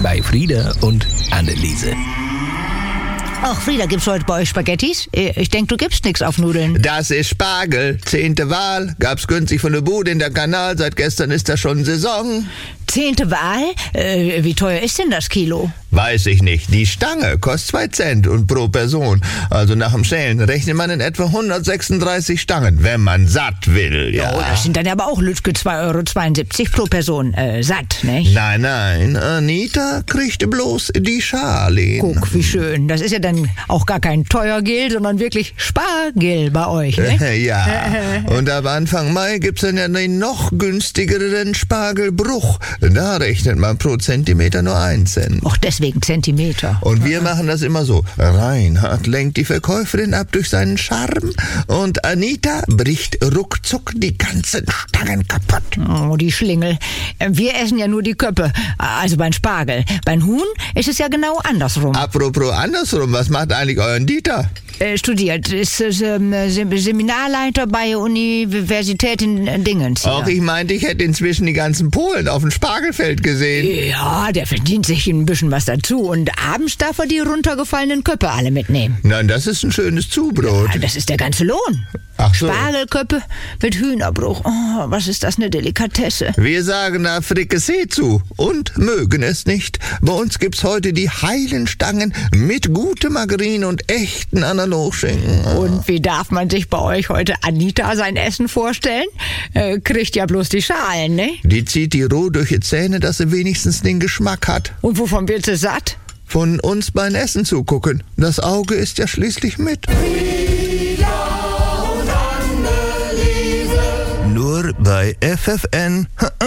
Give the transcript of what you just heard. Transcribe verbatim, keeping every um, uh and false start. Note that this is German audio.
bei Frieda und Anneliese. Ach, Frieda, gibt's heute bei euch Spaghettis? Ich denke, du gibst nichts auf Nudeln. Das ist Spargel. Zehnte Wahl. Gab's günstig von der Bude in der Kanal. Seit gestern ist da schon Saison. Zehnte Wahl? Äh, wie teuer ist denn das Kilo? Weiß ich nicht. Die Stange kostet zwei Cent und pro Person. Also nach dem Schälen rechnet man in etwa hundertsechsunddreißig Stangen, wenn man satt will, ja. Oh, das sind dann aber auch Lütke zwei Euro zweiundsiebzig pro Person. Äh, satt, nicht? Nein, nein. Anita kriegt bloß die Schale. Guck, wie schön. Das ist ja dann auch gar kein Teuergeld, sondern wirklich Spargel bei euch, ne? Ja. Und ab Anfang Mai gibt's dann ja den noch günstigeren Spargelbruch. Da rechnet man pro Zentimeter nur ein Cent. Auch deswegen Zentimeter. Und wir machen das immer so. Reinhard lenkt die Verkäuferin ab durch seinen Charme und Anita bricht ruckzuck die ganzen Stangen kaputt. Oh, die Schlingel. Wir essen ja nur die Köppe, also beim Spargel. Beim Huhn ist es ja genau andersrum. Apropos andersrum, was macht eigentlich euren Dieter? Äh, studiert, ist äh, Seminarleiter bei Universität in Dingens. Auch ich meinte, ich hätte inzwischen die ganzen Polen auf dem Spargelfeld gesehen. Ja, der verdient sich ein bisschen was dazu und abends darf er die runtergefallenen Köppe alle mitnehmen. Nein, das ist ein schönes Zubrot. Ja, das ist der ganze Lohn. Ach so. Spargelköppe mit Hühnerbruch. Oh, was ist das, eine Delikatesse. Wir sagen da Frikassee zu und mögen es nicht. Bei uns gibt's heute die heilen Stangen mit gutem Margarin und echten Analogschinken. Und wie darf man sich bei euch heute Anita sein Essen vorstellen? Äh, kriegt ja bloß die Schalen, ne? Die zieht die roh durch die Zähne, dass sie wenigstens den Geschmack hat. Und wovon wird sie satt? Von uns beim Essen zugucken. Das Auge ist ja schließlich mit. Nur bei F F N